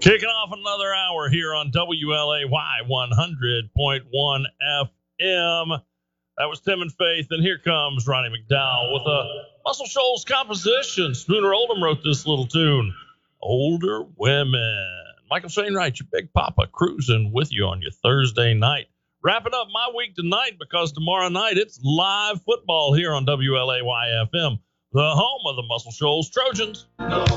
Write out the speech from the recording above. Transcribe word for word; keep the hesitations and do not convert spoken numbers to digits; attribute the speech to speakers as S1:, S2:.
S1: Kicking off another hour here on W L A Y one hundred point one F M. That was Tim and Faith, and here comes Ronnie McDowell with a Muscle Shoals composition. Spooner Oldham wrote this little tune, Older Women. Michael Wainwright, your big papa, cruising with you on your Thursday night. Wrapping up my week tonight because tomorrow night it's live football here on W L A Y F M, the home of the Muscle Shoals Trojans. No.